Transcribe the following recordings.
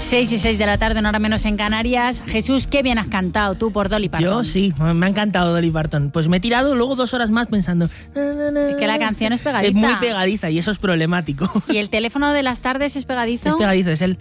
6:06 de la tarde, una hora menos en Canarias. Jesús, qué bien has cantado tú por Dolly Parton. Yo sí, me ha encantado Dolly Parton. Pues me he tirado luego 2 horas más pensando... Es que la canción es pegadiza. Es muy pegadiza y eso es problemático. ¿Y el teléfono de las tardes es pegadizo? Es pegadizo, es el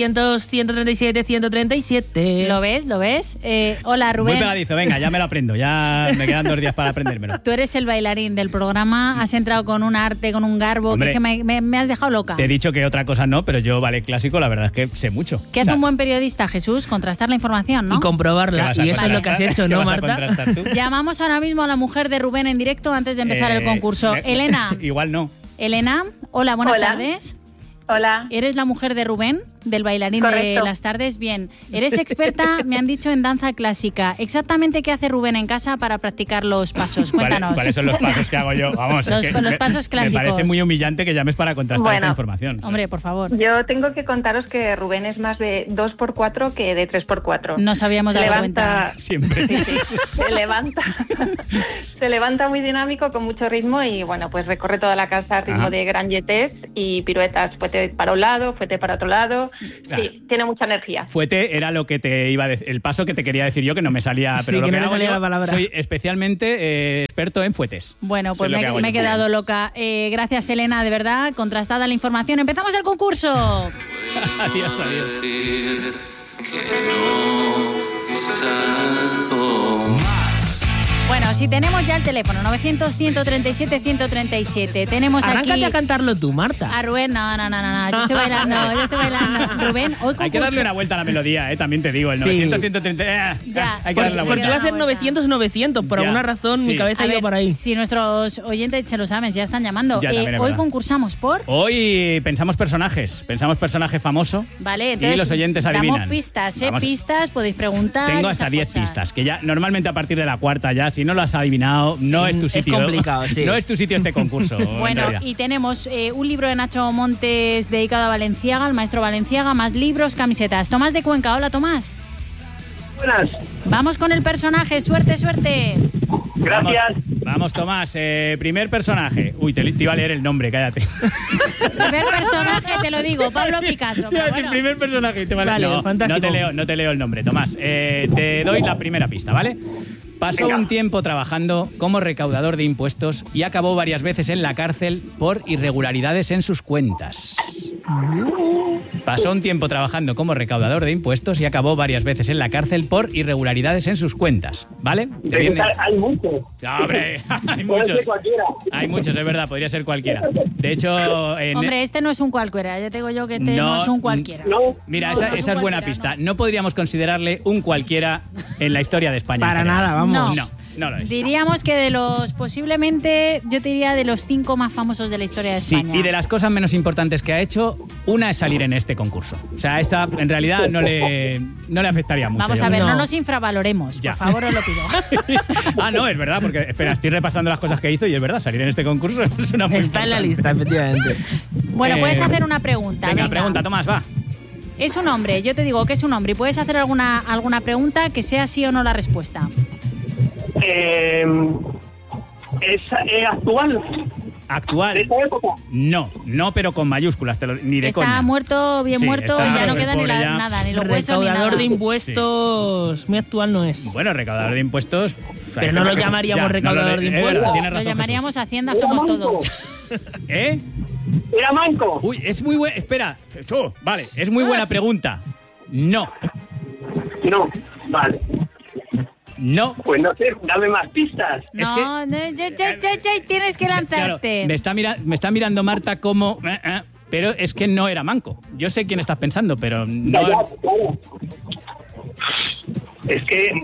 900-137-137. ¿Lo ves? ¿Lo ves? Hola, Rubén. Muy pegadizo, venga, ya me lo aprendo. Ya me quedan 2 días para aprendérmelo. Tú eres el bailarín del programa, has entrado con un arte, con un garbo, Hombre, que me has dejado loca. Te he dicho que otra cosa no, pero yo ballet clásico la verdad es que sé mucho. ¿Qué hace un buen periodista, Jesús? Contrastar la información, ¿no? Y comprobarla, y eso es lo que has hecho, ¿no, Marta? Llamamos ahora mismo a la mujer de Rubén en directo antes de empezar el concurso. Elena. Igual no. Elena, hola, buenas tardes. Hola. ¿Eres la mujer de Rubén, del bailarín de las tardes? Bien. Eres experta, me han dicho, en danza clásica. ¿Exactamente qué hace Rubén en casa para practicar los pasos? Cuéntanos. ¿Cuáles son los pasos que hago yo? Vamos, los pasos clásicos. Me parece muy humillante que llames para contrastar esta información. Hombre, por favor. Yo tengo que contaros que Rubén es más de 2x4 que de 3x4. No sabíamos dado cuenta. Siempre. Sí. Se levanta muy dinámico, con mucho ritmo y, bueno, pues recorre toda la casa a ritmo de grand jetés y piruetas, fuete para un lado, fuete para otro lado. Sí, tiene mucha energía. Fuete era lo que te iba a decir, el paso que te quería decir yo, que no me salía, pero lo que que no me salía la palabra. Soy especialmente experto en fuetes. Bueno, pues me he quedado loca. Gracias, Elena, de verdad, contrastada la información. ¡Empezamos el concurso! Adiós. Bueno, si tenemos ya el teléfono, 900-137-137. Tenemos Arráncate aquí... a cantarlo tú, Marta. A Rubén, no. Yo estoy bailando. Rubén, hoy concurso... Hay que darle una vuelta a la melodía, también te digo. El 900-130... Ya. Hay que darle la vuelta. Porque iba a hacer 900-900. Por alguna razón, mi cabeza ha ido por ahí. Si nuestros oyentes se lo saben, ya están llamando. Hoy concursamos por... Hoy pensamos personaje famoso. Vale, entonces y los oyentes adivinan. Damos pistas, pistas, podéis preguntar. Tengo hasta 10 pistas, que ya normalmente a partir de la cuarta ya, si no lo has adivinado, no es tu sitio. Es complicado, sí. No es tu sitio este concurso. Bueno, y tenemos un libro de Nacho Montes dedicado a Valenciaga, al maestro Valenciaga, más libros, camisetas. Tomás de Cuenca, hola Tomás. Buenas. Vamos con el personaje, suerte. Gracias. Vamos Tomás, primer personaje. Uy, te iba a leer el nombre, cállate. Primer personaje, te lo digo, Pablo Picasso. El primer personaje, te vale. No te leo el nombre, Tomás. Te doy la primera pista, ¿vale? Pasó un tiempo trabajando como recaudador de impuestos y acabó varias veces en la cárcel por irregularidades en sus cuentas. Pasó un tiempo trabajando como recaudador de impuestos y acabó varias veces en la cárcel por irregularidades en sus cuentas, ¿vale? Hay muchos. ¡Hombre! Hay muchos, es verdad, podría ser cualquiera. De hecho... Hombre, este no es un cualquiera, ya te digo yo que no es un cualquiera. Mira, esa es buena pista. No podríamos considerarle un cualquiera en la historia de España. Para nada, vamos. No lo es. Diríamos que de los, posiblemente, yo te diría de los 5 más famosos de la historia de España. Sí, y de las cosas menos importantes que ha hecho, una es salir en este concurso. O sea, esta en realidad no le afectaría mucho. Vamos a ver, no nos infravaloremos, por favor, os lo pido. No, es verdad, porque, espera, estoy repasando las cosas que hizo y es verdad, salir en este concurso es una muy Está en la lista, efectivamente. Bueno, puedes hacer una pregunta. Venga, pregunta, Tomás, va. Es un hombre, yo te digo que es un hombre y puedes hacer alguna pregunta que sea sí o no la respuesta. ¿Es actual? ¿Actual? ¿De esta época? No, pero con mayúsculas, ni de coña. Está muerto, bien muerto, y ya no queda ni nada, ni los huesos ni nada. Recaudador de impuestos, muy actual no es. Bueno, recaudador de impuestos... Pero no lo llamaríamos recaudador de impuestos. Lo llamaríamos Hacienda, somos todos. ¿Eh? ¿Era manco? Uy, es muy buena... Espera. Vale, es muy buena pregunta. No, vale. No. Pues no sé, dame más pistas. No, tienes que lanzarte. Claro, me está mirando Marta como... pero es que no era manco. Yo sé quién estás pensando, pero no... Claro. Es que...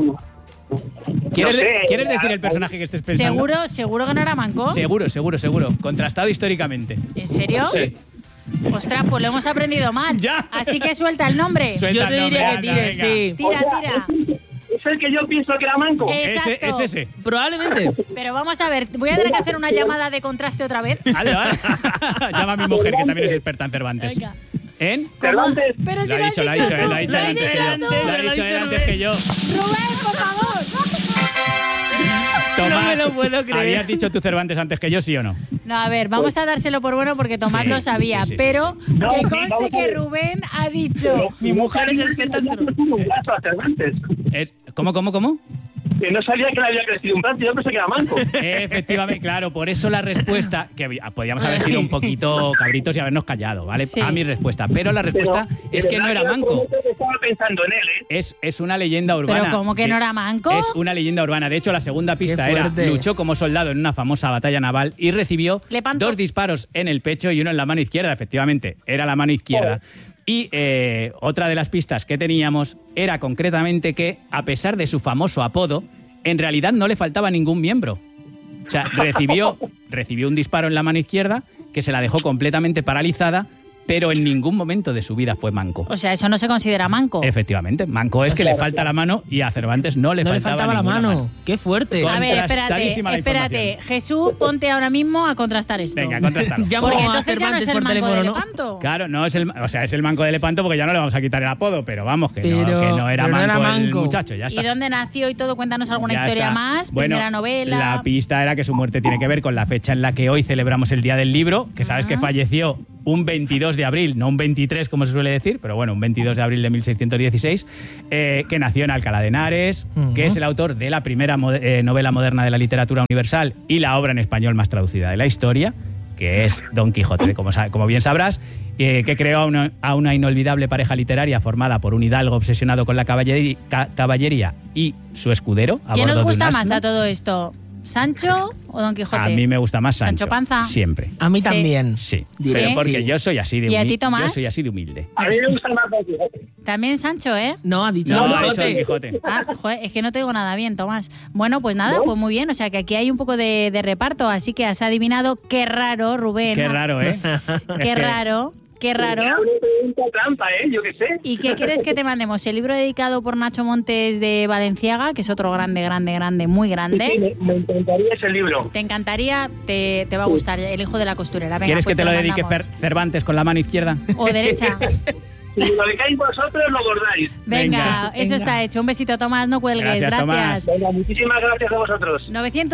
¿Quieres decir el personaje que estés pensando? ¿Seguro que no era manco? Seguro. Contrastado históricamente. ¿En serio? Sí. Ostras, pues lo hemos aprendido mal. Ya. Así que suelta el nombre. Suelta Yo te el nombre, diría que tires, sí. Tira. ¿Es el que yo pienso que era manco? Exacto. Es ese. Probablemente. Pero vamos a ver, voy a tener que hacer una llamada de contraste otra vez. Vale. Llama a mi mujer, que también es experta en Cervantes. Venga. ¿En? Cervantes. Pero si Lo ha dicho él antes que yo. Rubén, por favor. Tomás, no me lo puedo creer. ¿habías dicho tú Cervantes antes que yo, sí o no? No, a ver, vamos a dárselo por bueno porque Tomás Sí, lo sabía, sí. pero No, que sí, conste vamos a que ver. Rubén ha dicho... Mi mujer es experta en un brazo a Cervantes. ¿Cómo? Que no sabía que le había crecido un brazo, yo pensé que era manco. Efectivamente, claro, por eso la respuesta, que podíamos haber sido un poquito cabritos y habernos callado, ¿vale? Sí. A mi respuesta. Pero la respuesta es que no era manco. Estaba pensando en él, ¿eh? Es una leyenda urbana. ¿Pero cómo que no era manco? Es una leyenda urbana. De hecho, la segunda pista era: fuerte. luchó como soldado en una famosa batalla naval y recibió Lepanto. 2 disparos en el pecho y uno en la mano izquierda. Efectivamente, era la mano izquierda. Y otra de las pistas que teníamos era concretamente que, a pesar de su famoso apodo, en realidad no le faltaba ningún miembro. O sea, recibió un disparo en la mano izquierda que se la dejó completamente paralizada, pero en ningún momento de su vida fue manco. O sea, eso no se considera manco. Efectivamente, manco es que le falta la mano y a Cervantes no le faltaba la ninguna mano. ¡Qué fuerte! A ver, Contrastadísima la espérate. información. Jesús, ponte ahora mismo a contrastar esto. Venga, contrastalo. Llamo Porque a entonces ya no es Cervantes el por manco teléfono, de ¿no? Lepanto. Claro, no es es el manco de Lepanto porque ya no le vamos a quitar el apodo, pero vamos, que no era pero no era manco el manco. muchacho, ya está. ¿Y dónde nació y todo? Cuéntanos alguna Ya historia está. más. Bueno, Primera novela. la pista era que su muerte tiene que ver con la fecha en la que hoy celebramos el Día del Libro, que sabes que falleció un 22 de abril, no un 23 como se suele decir, pero bueno, un 22 de abril de 1616, que nació en Alcalá de Henares, que es el autor de la primera novela moderna de la literatura universal y la obra en español más traducida de la historia, que es Don Quijote, como bien sabrás, que creó a una inolvidable pareja literaria formada por un hidalgo obsesionado con la caballería y su escudero. a ¿Quién bordo nos de un gusta más asno. a todo esto? ¿Sancho o Don Quijote? A mí me gusta más Sancho. ¿Sancho Panza? Siempre. A mí Sí. también. Sí, Diré. pero ¿Sí? porque yo soy así de ¿Y a ti, humilde. Tomás? Yo soy así de humilde. A mí me gusta más Don Quijote. También Sancho, ¿eh? No, ha dicho No, Don ha dicho Don Quijote. Quijote. Ah, joder, es que no te digo nada bien, Tomás. Bueno, pues nada, pues muy bien. O sea que aquí hay un poco de reparto, así que has adivinado. Qué raro, Rubén. Qué raro, ¿eh? Qué raro, qué raro. Era una pregunta trampa, ¿eh? Yo qué sé. ¿Y qué quieres que te mandemos? El libro dedicado por Nacho Montes de Valenciaga, que es otro grande, muy Sí, grande. me encantaría ese libro. Te encantaría, te va a gustar. El hijo de la costurera. Venga, ¿Quieres pues que te lo dedique mandamos. Cervantes con la mano izquierda? O derecha. Si lo dedicáis vosotros, lo bordáis. Venga, Venga. eso está hecho. Un besito, Tomás, no cuelgues. Gracias, Tomás. Venga, muchísimas gracias a vosotros.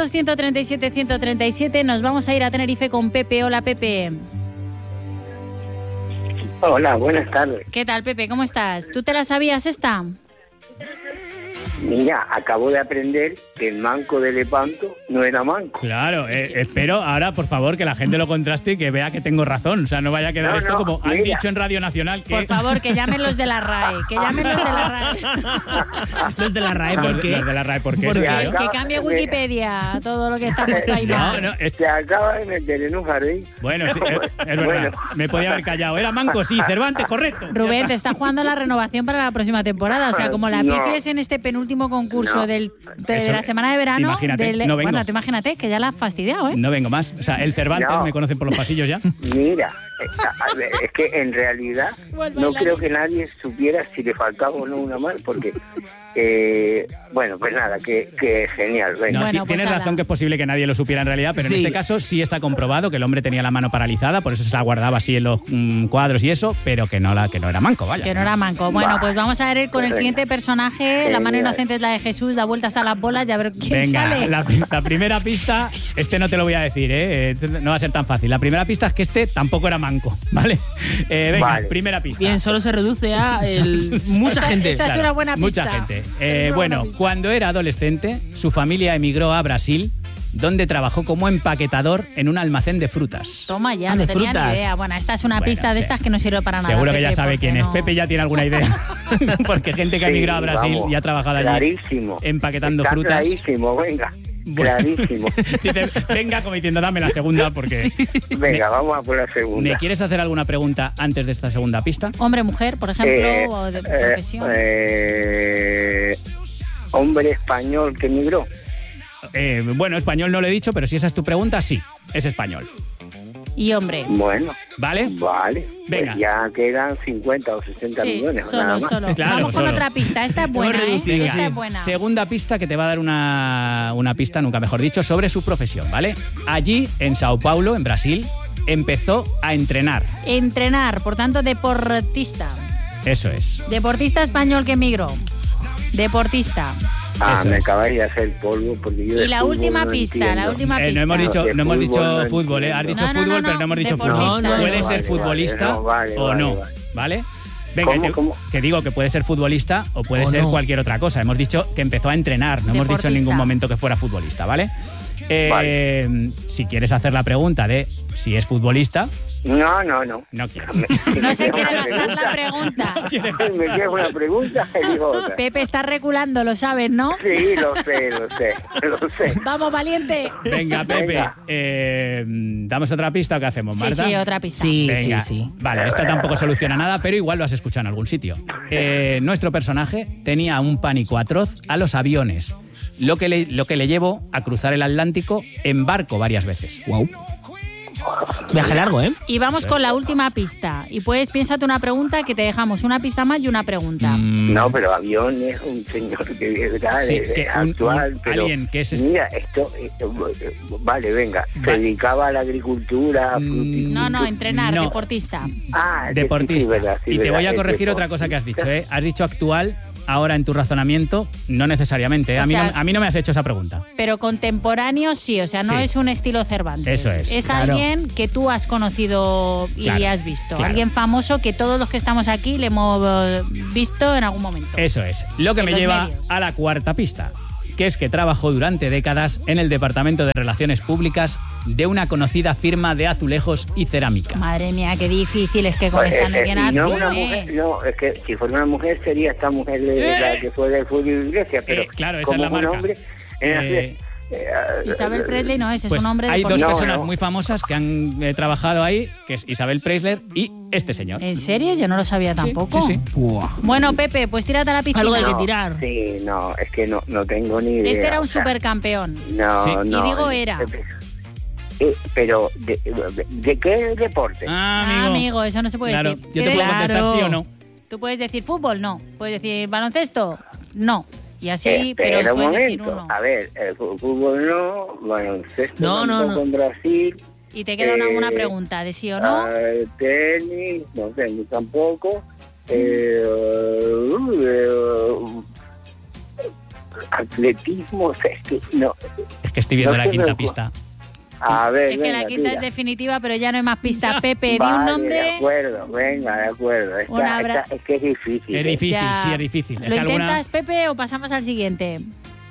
900-137-137. Nos vamos a ir a Tenerife con Pepe. Hola, Pepe. Hola, buenas tardes. ¿Qué tal, Pepe? ¿Cómo estás? ¿Tú te la sabías esta? Mira, acabo de aprender que el manco de Lepanto no era manco. Claro, espero ahora, por favor, que la gente lo contraste y que vea que tengo razón. O sea, no vaya a quedar No, esto no, como han mira. dicho en Radio Nacional que... Por favor, que llamen los de la RAE. Que llamen los de la RAE. Los de la RAE, Los ¿por de- qué? los de la RAE, ¿por qué? ¿Por Eso qué? creo. Que cambie Wikipedia a todo lo que está puesto ahí. No, no, Se acaba de meter en un jardín. Bueno, sí, es verdad. Bueno. Me podía haber callado. Era manco, sí. Cervantes, correcto. Rubén, te está jugando la renovación para la próxima temporada. O sea, como la No. pifies en este penúltimo concurso No. de Eso, la semana de verano. imagínate, no vengo. Bueno, tú imagínate que ya la has fastidiado, ¿eh? No vengo más. O sea, el Cervantes No. me conocen por los pasillos ya. Mira, a ver, es que en realidad Vuelve no la- creo que nadie supiera si le faltaba o no una mano, porque, bueno, pues nada, que genial. Venga. No, Bueno, pues tienes ala. razón que es posible que nadie lo supiera en realidad, pero Sí. en este caso sí está comprobado que el hombre tenía la mano paralizada, por eso se la guardaba así en los cuadros y eso, pero que no era manco, vaya. Que no era manco. Bueno, pues vamos a ver con el Venga. siguiente personaje. La mano Genial. inocente es la de Jesús, da vueltas a las bolas y a ver quién Venga, sale. la primera pista, no te lo voy a decir, no va a ser tan fácil. La primera pista es que tampoco era manco, ¿vale? Venga, Vale. primera pista. Bien, solo se reduce a mucha gente. esta es una buena pista. Mucha gente. Es una Bueno, buena pista. cuando era adolescente, su familia emigró a Brasil, donde trabajó como empaquetador en un almacén de frutas. Toma ya, Ah, no de tenía frutas. ni idea. Bueno, esta es una Bueno, pista de sí. estas que no sirve para nada. Seguro que ya Pepe, sabe porque quién es. no- Pepe ya tiene alguna idea. Porque gente que ha Sí, emigrado a Brasil vamos, y ha trabajado allí clarísimo. empaquetando Está frutas. clarísimo, venga. Bueno. Clarísimo. Dice, venga, como diciendo, dame la segunda porque... Venga, vamos a por la segunda. ¿Me quieres hacer alguna pregunta antes de esta segunda pista? Hombre, mujer, por ejemplo, o de profesión. Hombre español que emigró. Bueno, español no lo he dicho, pero si esa es tu pregunta, sí, es español. Y hombre. Bueno, ¿Vale? vale. Venga. Pues ya quedan 50 o 60 Sí, millones. o nada solo, más. solo. Claro, Vamos con solo. otra pista. Esta es buena, Hemos reducido, ¿eh? Venga, Esta es buena. segunda pista que te va a dar una pista, nunca mejor dicho, sobre su profesión, ¿vale? Allí, en Sao Paulo, en Brasil, empezó a entrenar. Entrenar, por tanto, deportista. Eso es. Deportista español que emigró. Deportista. Me acabáis de hacer polvo porque yo. Y la última pista, no hemos dicho fútbol, Has dicho fútbol, pero no hemos dicho fútbol. Puede ser futbolista o no, ¿vale? Venga, ¿Cómo? Que digo que puede ser futbolista o puede ser cualquier otra cosa. Hemos dicho que empezó a entrenar, no hemos dicho en ningún momento que fuera futbolista, ¿vale? Si quieres hacer la pregunta de si es futbolista... No quiero. No se quiere gastar la pregunta. Me queda una pregunta y digo otra. Pepe, está reculando, lo sabes, ¿no? Sí, lo sé. Vamos, valiente. Venga, Pepe. ¿Damos otra pista o qué hacemos, Marta? Sí, otra pista. Sí. Vale, esta tampoco soluciona nada, pero igual lo has escuchado en algún sitio. Nuestro personaje tenía un pánico atroz a los aviones, lo que le llevó a cruzar el Atlántico en barco varias veces. Wow. Viaje largo, ¿eh? Y vamos con la última pista. Y pues piénsate una pregunta que te dejamos una pista más y una pregunta. No, pero avión es un señor que es actual. Pero alguien que es... Mira, esto vale, venga. Se dedicaba a la agricultura. No, entrenar, deportista. Deportista. Sí, y te voy a corregir otra cosa que has dicho, ¿eh? Has dicho actual. Ahora en tu razonamiento, no necesariamente. ¿Eh? A mí no me has hecho esa pregunta. Pero contemporáneo sí, o sea, no es un estilo Cervantes. Eso es. Es alguien que tú has conocido y has visto. Claro. Alguien famoso que todos los que estamos aquí le hemos visto en algún momento. Eso es. Lo que me lleva a la cuarta pista, que es que trabajó durante décadas en el Departamento de Relaciones Públicas de una conocida firma de azulejos y cerámica. Madre mía, qué difícil es que con esta no viene es que si fuera una mujer sería esta mujer la que fue del fútbol de Iglesia, pero claro, esa es la marca. Hombre, Isabel Presley no es un hombre de hay dos personas muy famosas que han trabajado ahí, que es Isabel Presley y este señor. ¿En serio? Yo no lo sabía tampoco. Sí. Bueno, Pepe, pues tírate a la piscina. Algo hay que tirar. Sí, es que no tengo ni idea. Este era un supercampeón. No. Y digo era. Pero, ¿de qué deporte? Amigo, eso no se puede decir. Yo te puedo contestar sí o no. Tú puedes decir fútbol, no. Puedes decir baloncesto, no. Y así, Espera pero un puedes decir momento. uno. A ver, el fútbol no, baloncesto no. en Brasil. Y te queda una pregunta de sí o no. Tenis tampoco. Atletismo, Es que estoy viendo la quinta pista. A ver, es que la quinta es definitiva, pero ya no hay más pistas. Pepe, di un nombre. De acuerdo. Es que es difícil. Es difícil, sí, es difícil. ¿Lo intentas, Pepe, o pasamos al siguiente?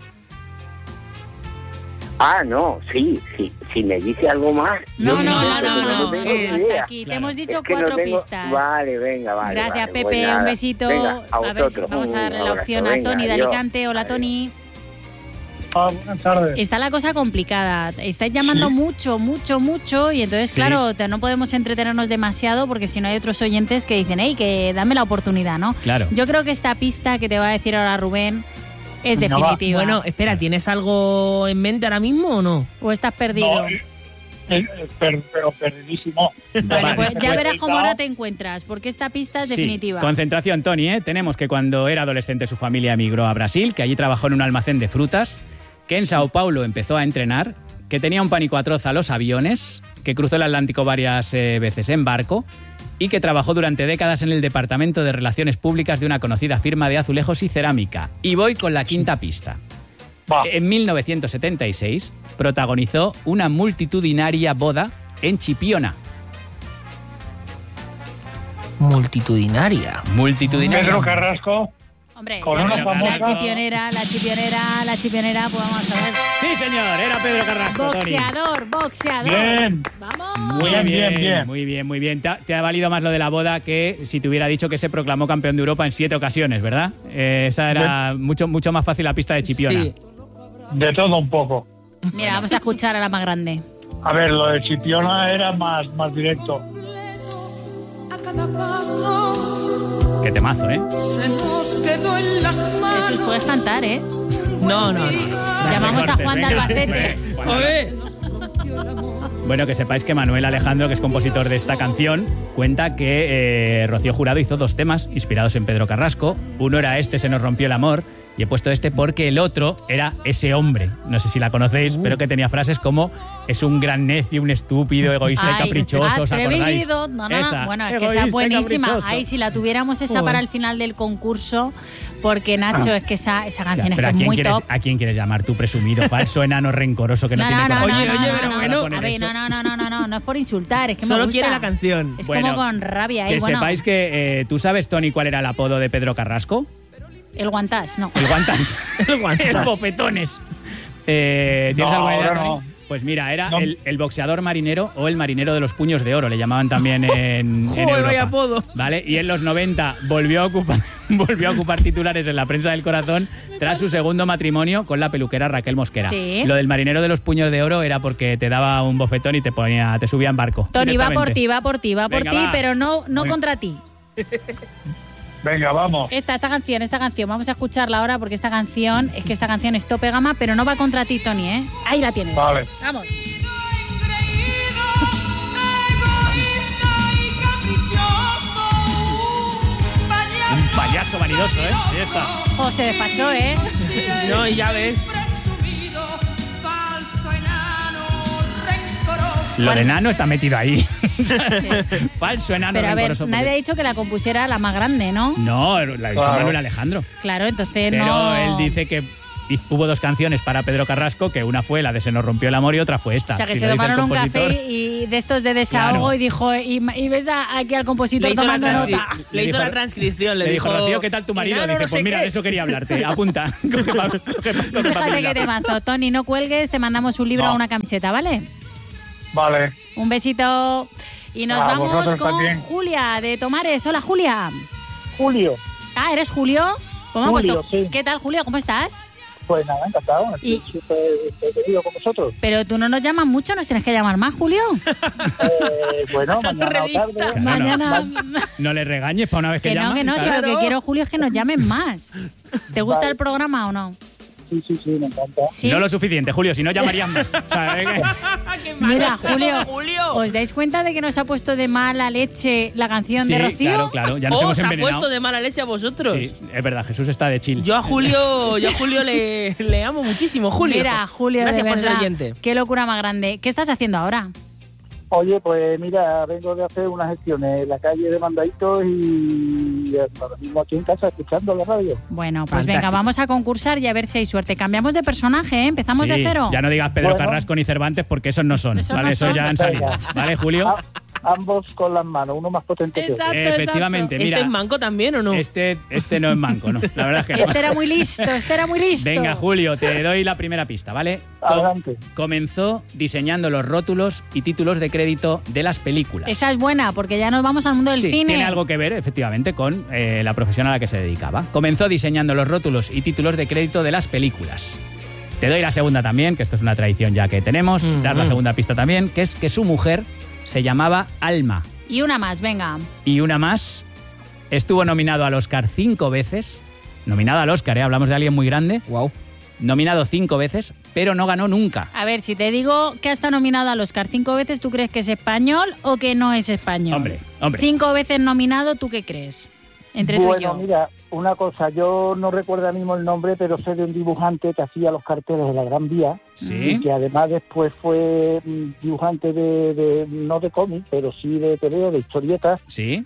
No, sí. Si me dice algo más. No. Hasta aquí. Te hemos dicho 4 pistas. Vale, venga. Gracias, Pepe. Un besito. Venga, a ver si vamos a darle la opción a Tony de Alicante. Hola, Tony. Buenas tardes. Está la cosa complicada. Estáis llamando mucho y entonces, claro, no podemos entretenernos demasiado porque si no hay otros oyentes que dicen, que dame la oportunidad, ¿no? Claro. Yo creo que esta pista que te va a decir ahora Rubén es definitiva. Bueno, espera, ¿tienes algo en mente ahora mismo o no? ¿O estás perdido? Pero perdidísimo. Vale, pues ya verás cómo ahora te encuentras, porque esta pista es definitiva. Concentración, Tony, Tenemos que cuando era adolescente su familia emigró a Brasil, que allí trabajó en un almacén de frutas, que en Sao Paulo empezó a entrenar, que tenía un pánico atroz a los aviones, que cruzó el Atlántico varias veces en barco y que trabajó durante décadas en el Departamento de Relaciones Públicas de una conocida firma de azulejos y cerámica. Y voy con la quinta pista. En 1976 protagonizó una multitudinaria boda en Chipiona. Multitudinaria. Pedro Carrasco. Hombre, con una famosa... la chipionera, pues vamos a ver. Sí, señor, era Pedro Carrasco. Boxeador. Bien. Vamos. Muy bien. Te ha valido más lo de la boda que si te hubiera dicho que se proclamó campeón de Europa en 7 ocasiones, ¿verdad? Esa era mucho más fácil la pista de Chipiona. Sí. De todo un poco. Mira, vamos a escuchar a la más grande. A ver, lo de Chipiona era más directo. Qué temazo, Jesús, puedes cantar, No. Llamamos a Juan de Albacete. Bueno, que sepáis que Manuel Alejandro, que es compositor de esta canción, cuenta que Rocío Jurado hizo 2 temas inspirados en Pedro Carrasco. Uno era Se nos rompió el amor, Y he puesto este porque el otro era ese hombre, no sé si la conocéis, pero que tenía frases como es un gran necio, un estúpido, egoísta y caprichoso, ¿os acordáis? Bueno, es que esa es buenísima. Ay, si la tuviéramos esa para el final del concurso, porque Nacho, es que esa canción es muy top. ¿A quién quieres llamar? Tú presumido, falso, enano, rencoroso, que no tiene corazón. Oye, pero bueno. A ver, no es por insultar, es que solo me gusta. quiere la canción. Es como con rabia. Que sepáis que tú sabes, Tony, cuál era el apodo de Pedro Carrasco. El guantás, no. El guantás. El bofetones. ¿Tienes alguna idea, Tony? No. Pues mira, era el boxeador marinero o el marinero de los puños de oro, le llamaban también en Europa. Vaya apodo. ¿Vale? Y en los 90 volvió a ocupar titulares en la prensa del corazón tras su segundo matrimonio con la peluquera Raquel Mosquera. ¿Sí? Lo del marinero de los puños de oro era porque te daba un bofetón y te subía en barco. Tony, va por ti, Venga, pero no contra ti. Venga, vamos. Esta canción, vamos a escucharla ahora porque esta canción es tope gama, pero no va contra ti, Tony, ¿eh? Ahí la tienes. Vale. Vamos. Un payaso vanidoso, ¿eh? Ahí está. Oh, se despachó, ¿eh? No, y ya ves. Lo de enano está metido ahí. Sí. Falso enano. Pero a ver, rencoroso, nadie ha dicho que la compusiera la más grande, ¿no? No, la hizo Manuel Alejandro. Claro, entonces Pero no. él dice que hubo dos canciones para Pedro Carrasco, que una fue la de Se nos rompió el amor y otra fue esta. O sea, que Si se lo dice el tomaron un compositor. café y de estos de desahogo, Claro. y dijo, y ves aquí al compositor tomando nota. Le hizo la transcripción, Le dijo, Rocío, ¿qué tal tu marido? enano, Dice, no sé pues mira, qué. de eso quería hablarte. Apunta. Coge papel Fíjate y que te lápiz. mazo, Tony, no cuelgues, te mandamos un libro No. o una camiseta, ¿vale? Vale. Un besito. Y nos A vamos vosotros con también. Julia de Tomares. Hola, Julia. Julio, Ah, ¿eres Julio? ¿Cómo Julio, hemos puesto? sí. ¿Qué tal, Julio? ¿Cómo estás? pues nada, encantado. Y- Súper querido con vosotros. Pero tú no nos llamas mucho, nos tienes que llamar más, Julio. Bueno, Esa mañana o revista. tarde. Claro, Mañana. No le regañes para una vez que llama. Que no, si Claro. lo que quiero, Julio, es que nos llamen más. ¿Te gusta Vale. el programa o no? Sí, me encanta. Sí. No lo suficiente, Julio, si no llamarían más. O sea, Mira, Julio, Julio. ¿os dais cuenta de que nos ha puesto de mala leche la canción sí, de Rocío? claro, ya nos hemos ¿Os ha envenenado. puesto de mala leche a vosotros? Sí, es verdad, Jesús está de chill. Yo a Julio le amo muchísimo, Julio. Mira, Julio, gracias de por ser verdad, oyente. qué locura más grande. ¿Qué estás haciendo ahora? Oye, pues mira, vengo de hacer unas gestiones en la calle de Mandaditos y ahora mismo aquí en casa escuchando la radio. Bueno, pues Fantástico. venga, vamos a concursar y a ver si hay suerte. Cambiamos de personaje, ¿eh? Empezamos Sí, de cero. Ya no digas Pedro Bueno. Carrasco ni Cervantes porque esos no son, Esos ¿vale? no Esos son. ya han salido. Venga. ¿Vale, Julio? Ambos con las manos, uno más potente que otro. Exacto, Efectivamente, ¿Este mira. es manco también o no? Este no es manco, ¿no? La verdad es que no. Este era muy listo, Venga, Julio, te doy la primera pista, ¿vale? Adelante. Comenzó diseñando los rótulos y títulos de crédito de las películas. Esa es buena, porque ya nos vamos al mundo del Sí, cine. tiene algo que ver, efectivamente, con la profesión a la que se dedicaba. Comenzó diseñando los rótulos y títulos de crédito de las películas. Te doy la segunda también, que esto es una tradición ya que tenemos. Dar la segunda pista también, que es que su mujer se llamaba Alma. Y una más, venga. Y una más, estuvo nominado al Oscar 5 veces. Nominado al Oscar, hablamos de alguien muy grande. Wow. Nominado 5 veces, pero no ganó nunca. A ver, si te digo que ha estado nominado al Oscar 5 veces, ¿tú crees que es español o que no es español? Hombre. 5 veces nominado, ¿tú qué crees? Entre tú y yo. Bueno, mira, una cosa, yo no recuerdo ahora mismo el nombre, pero sé de un dibujante que hacía los carteles de la Gran Vía, y Sí. que además después fue dibujante no de cómic, pero sí de TV, de historietas, Sí.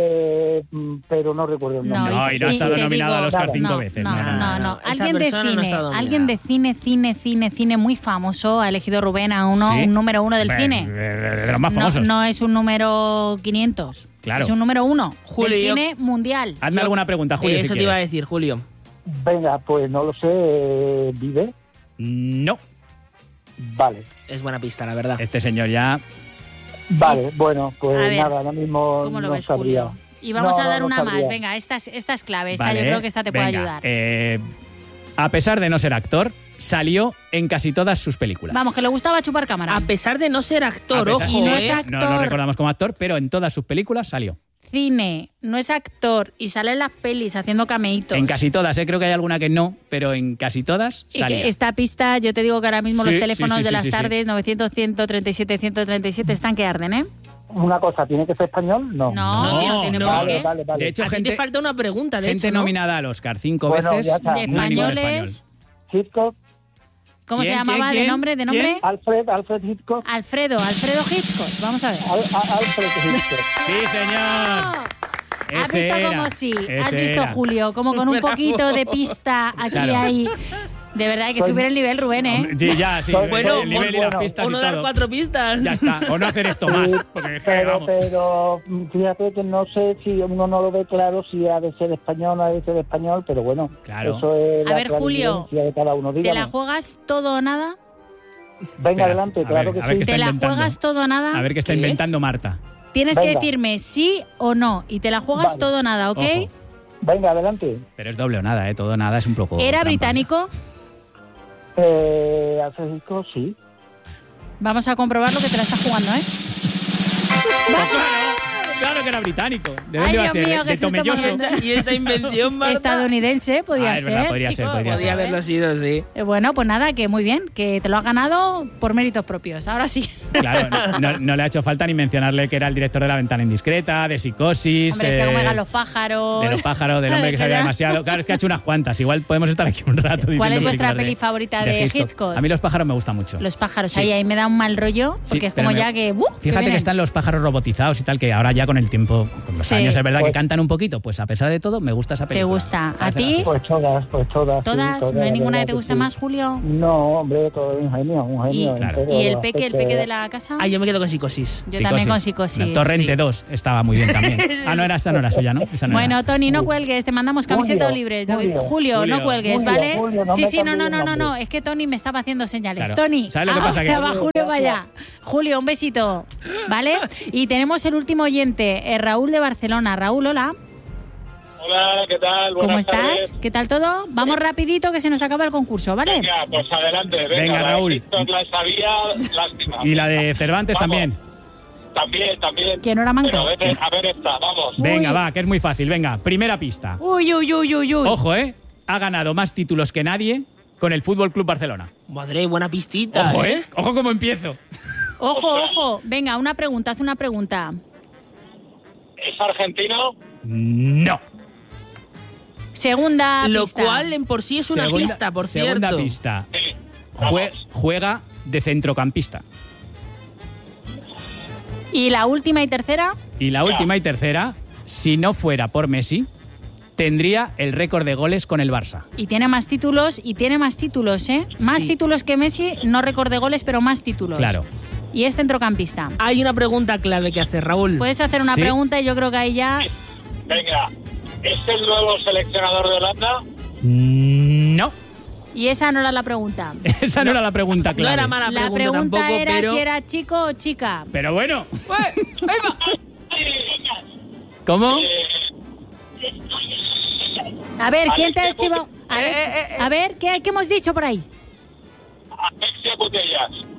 pero no recuerdo el nombre. No, y no ha estado te nominado al Oscar nada. 5 veces. No. Esa Alguien de persona no cine, está dominada. alguien de cine muy famoso ha elegido Rubén a uno, Sí. un número 1 del Hombre, cine. De los más No, famosos. no es un número 500. Claro. Es un número 1 Julio, del yo- cine mundial. Hazme alguna pregunta, Julio, Eso si te iba a quieres. decir, Julio. Venga, pues no lo sé, ¿vive? No, Vale, Es buena pista, la verdad. este señor ya... vale, bueno, pues A ver, nada, ahora mismo ¿Cómo lo no ves, sabría. Julio? Y vamos No, a dar no una sabría. más. Venga, esta es clave. Esta Vale, yo creo que esta te puede venga, ayudar. A pesar de no ser actor, salió en casi todas sus películas. Vamos, que le gustaba chupar cámara. A pesar de no ser actor, A pesar- ojo, Y no es ¿eh? actor. No lo recordamos como actor, pero en todas sus películas salió. Cine, no es actor y sale en las pelis haciendo cameitos. En casi todas, creo que hay alguna que no, pero en casi todas Y salía. que esta pista, yo te digo que ahora mismo Sí, los teléfonos sí, de las sí. tardes, 900, 137, 137, están que arden, ¿eh? Una cosa, ¿tiene que ser español? No. No tiene por qué. Vale. De hecho, A ti te falta una pregunta, de gente hecho, ¿no? nominada al Oscar 5 Bueno, veces. ya está. De no hay ningún españoles. Hitchcock, ¿Cómo se ¿Quién, llamaba quién, de nombre? quién? Alfred Hitchcock. Alfredo Hitchcock. Vamos a ver. Alfred Hitchcock. Sí, señor. ¿Has Ese visto era, cómo sí? ¿Has ese visto, era. Julio? Como con un poquito de pista aquí Claro. hay. De verdad, hay que subir el nivel, Rubén, ¿eh? Hombre, sí, ya, sí. Bueno, el nivel y las pistas o y no dar todo. 4 pistas. Ya está. O no hacer esto más. Porque, Pero vamos. fíjate que no sé si uno no lo ve claro si ha de ser español o no ha de ser español, pero bueno, Claro. eso es A la ver, Julio, clarividencia de cada uno. ¿Te Dígame. la juegas todo o nada? Venga, Espera, adelante, a claro ver, que a ver sí. qué está ¿Te la inventando. juegas todo o nada? A ver qué está ¿Qué? inventando Marta. Tienes que Venga. decirme sí o no. Y te la juegas Vale. todo o nada, ¿ok? Ojo. Venga, adelante. Pero es doble o nada, ¿eh? Todo o nada es un poco. ¿Era trampa. británico? Alfred Hitchcock, sí. Vamos a comprobar lo que te la estás jugando, ¿eh? Claro que era británico. ¿De Ay, dónde iba a Dios ser? mío, ¿De qué susto Tomelloso? más grande. Y esta invención, Marta, Estadounidense, podía Ah, es ser. verdad, podría chico, ser, podría podría haberlo sido, sí. Bueno, pues nada, que muy bien, que te lo has ganado por méritos propios. Ahora sí. Claro, no le ha hecho falta ni mencionarle que era el director de La Ventana Indiscreta, de Psicosis. Hombre, es que como digan los pájaros. De los pájaros, del hombre que sabía demasiado. Claro, es que ha hecho unas cuantas. Igual podemos estar aquí un rato. ¿Cuál es diciendo vuestra películas peli favorita de Hitchcock? A mí los pájaros me gustan mucho. Los pájaros, Sí. ahí me da un mal rollo, porque Sí, es como pero ya que... Fíjate que vienen. están los pájaros robotizados y tal, que ahora ya con el tiempo, con los Sí. años, es verdad que Pues- cantan un poquito. Pues a pesar de todo, me gusta esa película. gusta? Me parece ¿A ti? graciosa. Pues todas. ¿Todas? Sí, ¿No hay ninguna la que te verdad guste sí. más, Julio? No, hombre, todo un genio, ¿Y, Claro. entero, ¿y el así peque que- de la casa? Ah, yo me quedo con Psicosis. Yo también con Psicosis. La Torrente Sí. 2 estaba muy bien también. Ah, no, esa no era suya, ¿no? Esa no Bueno, era. Tony, no cuelgues, te mandamos camiseta Julio, o libre. Julio. Julio, no cuelgues, Julio, ¿vale? Julio, no sí, me sí, no, cambies el no, nombre. es que Tony me estaba haciendo señales. Claro. Tony, ¿Sabes lo que pasa? Que- ahora va Julio para allá. Julio, un besito, ¿vale? Y tenemos el último oyente, Raúl de Barcelona. Raúl, hola. Hola, ¿qué tal? ¿Cómo Buenas estás? tardes. ¿Qué tal todo? Vamos rapidito que se nos acaba el concurso, ¿vale? Venga, pues adelante. Venga, la Raúl. de TikTok la sabía, lástima. Y la de Cervantes Vamos. también. También. Que no era manco. Pero a ver esta, vamos. Venga, Uy. va, que es muy fácil. Venga, primera pista. Uy. Ojo, ¿eh? Ha ganado más títulos que nadie con el Fútbol Club Barcelona. Madre, buena pistita, Ojo, ¿eh? Ojo cómo empiezo. Ojo. Venga, una pregunta, haz una pregunta. ¿Es argentino? No. Segunda Lo pista. cual en por sí es una pista, por segunda cierto. pista. Sí. Vamos. Juega de centrocampista. ¿Y la última y tercera? Y la última y tercera, si no fuera por Messi, tendría el récord de goles con el Barça. Y tiene más títulos, ¿eh? Más Sí. títulos que Messi, no récord de goles, pero más títulos. Claro. Y es centrocampista. Hay una pregunta clave que hacer, Raúl. Puedes hacer una Sí. pregunta y yo creo que ahí ya... Venga, ¿es el nuevo seleccionador de Holanda? No. Y esa no era la pregunta. Esa no era la pregunta No clave. era mala La pregunta, pregunta tampoco, era pero... si era chico o chica. Pero bueno. ¿Cómo? A ver, ¿quién te ha Alexia archivado? A ver, ¿qué hemos dicho por ahí? Alexia Putellas.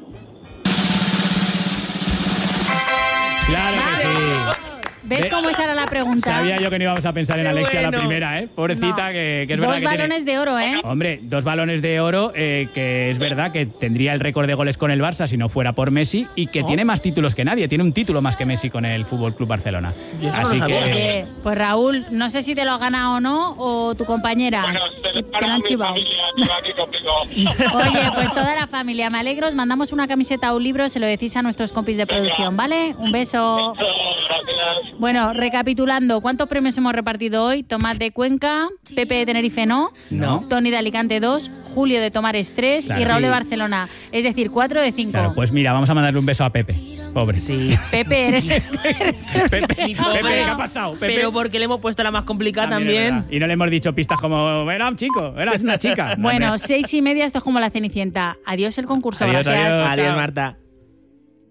Claro que sí. ¿Ves Ve- cómo esa era la pregunta? Sabía yo que no íbamos a pensar en Qué Alexia la bueno. primera, ¿eh? Pobrecita, No. que es verdad Dos que tiene... balones de oro, ¿eh? Hombre, 2 balones de oro, que es verdad que tendría el récord de goles con el Barça si no fuera por Messi y que tiene más títulos que nadie. Tiene un título más que Messi con el Fútbol Club Barcelona. Yo eso no Así lo sabía. que... Oye, pues Raúl, no sé si te lo has ganado o no, o tu compañera. Bueno, que te lo han chivado. aquí conmigo. Oye, pues toda la familia, me alegro. Os mandamos una camiseta o un libro, se lo decís a nuestros compis de producción, ¿vale? Un beso. Gracias. Bueno, recapitulando, ¿cuántos premios hemos repartido hoy? Tomás de Cuenca, Pepe de Tenerife no, Tony de Alicante 2, Julio de Tomares 3 Claro. y Raúl de Sí. Barcelona. Es decir, 4 de 5. Claro, pues mira, vamos a mandarle un beso a Pepe. Pobre. Sí. Pepe, eres el Pepe, primero. ¿qué ha pasado? Pepe. Pero porque le hemos puesto la más complicada Es también. verdad. Y no le hemos dicho pistas como, era un chico, era una chica. Bueno, Hombre. 6:30, esto es como la Cenicienta. Adiós el concurso, Adiós, gracias. adiós. Adiós, Marta.